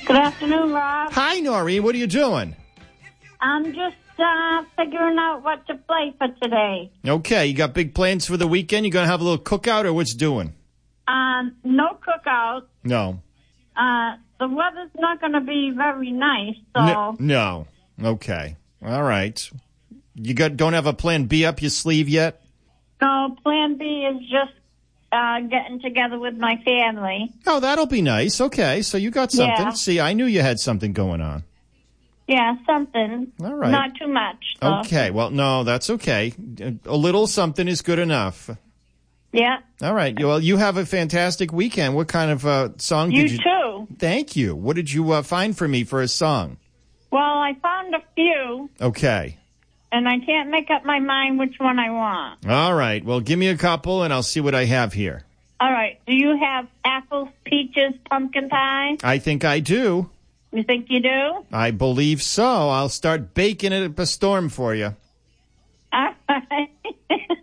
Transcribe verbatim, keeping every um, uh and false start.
Good afternoon, Rob. Hi, Noreen. What are you doing? I'm just uh, figuring out what to play for today. Okay, you got big plans for the weekend? You going to have a little cookout or what's doing? Um, no cookout. No. Uh, the weather's not going to be very nice, so... N- no. Okay. All right. You got don't have a plan B up your sleeve yet? No, plan B is just uh, getting together with my family. Oh, that'll be nice. Okay, so you got something. Yeah. See, I knew you had something going on. Yeah, something. All right. Not too much. So. Okay, well, no, that's okay. A little something is good enough. Yeah. All right. Well, you have a fantastic weekend. What kind of uh, song You did you... too. Thank you. What did you uh, find for me for a song? Well, I found a few, Okay. and I can't make up my mind which one I want. All right. Well, give me a couple, and I'll see what I have here. All right. Do you have apples, peaches, pumpkin pie? I think I do. You think you do? I believe so. I'll start baking it up a storm for you.